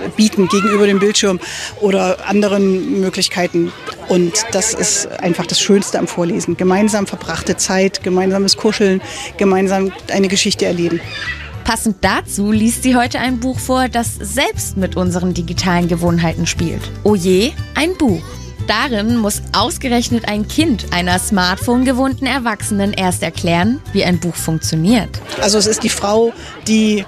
bieten gegenüber dem Bildschirm oder anderen Möglichkeiten. Und das ist einfach das Schönste am Vorlesen. Gemeinsam verbrachte Zeit, gemeinsames Kuscheln, gemeinsam eine Geschichte erleben. Passend dazu liest sie heute ein Buch vor, das selbst mit unseren digitalen Gewohnheiten spielt. Oje, ein Buch. Darin muss ausgerechnet ein Kind einer Smartphone-gewohnten Erwachsenen erst erklären, wie ein Buch funktioniert. Also es ist die Frau, die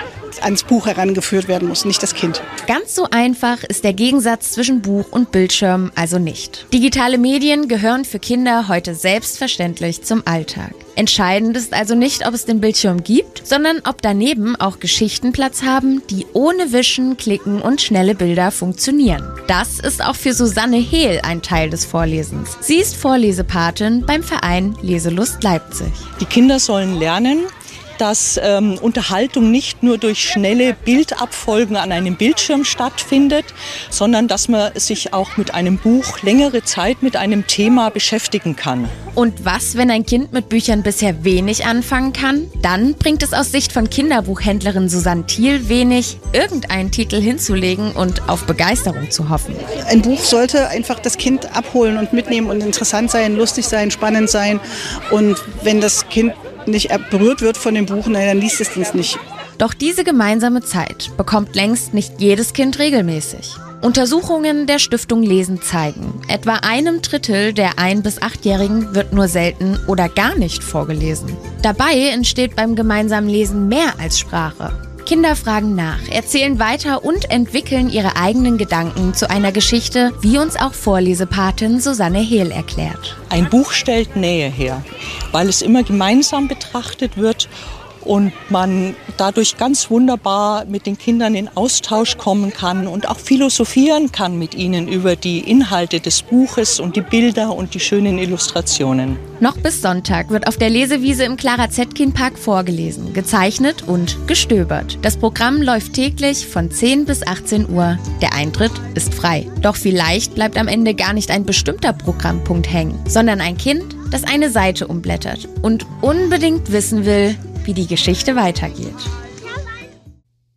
ans Buch herangeführt werden muss, nicht das Kind. Ganz so einfach ist der Gegensatz zwischen Buch und Bildschirm also nicht. Digitale Medien gehören für Kinder heute selbstverständlich zum Alltag. Entscheidend ist also nicht, ob es den Bildschirm gibt, sondern ob daneben auch Geschichten Platz haben, die ohne Wischen, Klicken und schnelle Bilder funktionieren. Das ist auch für Susanne Hehl ein Teil des Vorlesens. Sie ist Vorlesepatin beim Verein Leselust Leipzig. Die Kinder sollen lernen, dass Unterhaltung nicht nur durch schnelle Bildabfolgen an einem Bildschirm stattfindet, sondern dass man sich auch mit einem Buch längere Zeit mit einem Thema beschäftigen kann. Und was, wenn ein Kind mit Büchern bisher wenig anfangen kann? Dann bringt es aus Sicht von Kinderbuchhändlerin Susanne Thiel wenig, irgendeinen Titel hinzulegen und auf Begeisterung zu hoffen. Ein Buch sollte einfach das Kind abholen und mitnehmen und interessant sein, lustig sein, spannend sein. Und wenn das Kind nicht berührt wird von dem Buch, dann liest es nicht. Doch diese gemeinsame Zeit bekommt längst nicht jedes Kind regelmäßig. Untersuchungen der Stiftung Lesen zeigen, etwa 1/3 der 1- bis 8-Jährigen wird nur selten oder gar nicht vorgelesen. Dabei entsteht beim gemeinsamen Lesen mehr als Sprache. Kinder fragen nach, erzählen weiter und entwickeln ihre eigenen Gedanken zu einer Geschichte, wie uns auch Vorlesepatin Susanne Hehl erklärt. Ein Buch stellt Nähe her, weil es immer gemeinsam betrachtet wird und man dadurch ganz wunderbar mit den Kindern in Austausch kommen kann und auch philosophieren kann mit ihnen über die Inhalte des Buches und die Bilder und die schönen Illustrationen. Noch bis Sonntag wird auf der Lesewiese im Clara-Zetkin-Park vorgelesen, gezeichnet und gestöbert. Das Programm läuft täglich von 10 bis 18 Uhr. Der Eintritt ist frei. Doch vielleicht bleibt am Ende gar nicht ein bestimmter Programmpunkt hängen, sondern ein Kind, das eine Seite umblättert und unbedingt wissen will, wie die Geschichte weitergeht.